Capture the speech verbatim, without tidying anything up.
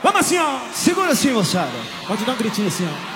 Vamos assim, ó. Segura assim, moçada. Pode dar um gritinho assim, ó.